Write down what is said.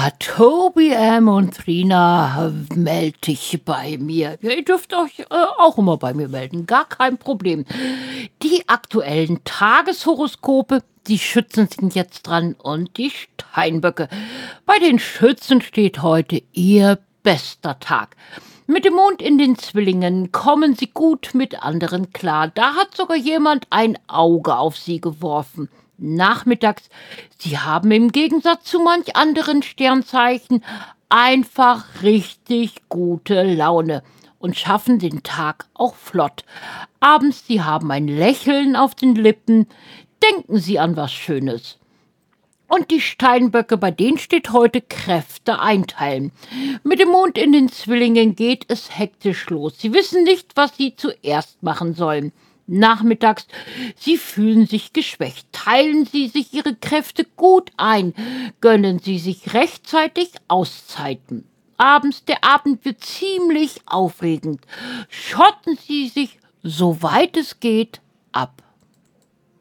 Tobi M. und Trina, meld dich bei mir. Ja, ihr dürft euch auch immer bei mir melden, gar kein Problem. Die aktuellen Tageshoroskope, die Schützen sind jetzt dran und die Steinböcke. Bei den Schützen steht heute ihr bester Tag. Mit dem Mond in den Zwillingen kommen sie gut mit anderen klar. Da hat sogar jemand ein Auge auf sie geworfen. Nachmittags, sie haben im Gegensatz zu manch anderen Sternzeichen einfach richtig gute Laune und schaffen den Tag auch flott. Abends, sie haben ein Lächeln auf den Lippen, denken sie an was Schönes. Und die Steinböcke, bei denen steht heute Kräfte einteilen. Mit dem Mond in den Zwillingen geht es hektisch los. Sie wissen nicht, was sie zuerst machen sollen. Nachmittags, sie fühlen sich geschwächt. Teilen Sie sich Ihre Kräfte gut ein. Gönnen Sie sich rechtzeitig Auszeiten. Abends, der Abend wird ziemlich aufregend. Schotten Sie sich, soweit es geht, ab.